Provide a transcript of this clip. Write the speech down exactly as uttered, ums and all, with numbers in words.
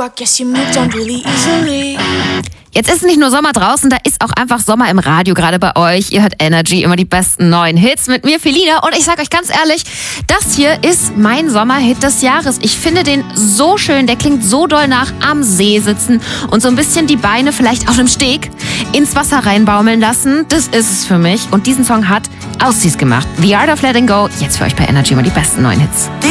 I guess you moved on really easily. Jetzt ist nicht nur Sommer draußen, da ist auch einfach Sommer im Radio, gerade bei euch. Ihr hört Energy, immer die besten neuen Hits mit mir, Felina. Und ich sag euch ganz ehrlich, das hier ist mein Sommerhit des Jahres. Ich finde den so schön, der klingt so doll nach am See sitzen und so ein bisschen die Beine vielleicht auf einem Steg ins Wasser reinbaumeln lassen. Das ist es für mich. Und diesen Song hat Aussies gemacht. The Art of Letting Go, jetzt für euch bei Energy immer die besten neuen Hits.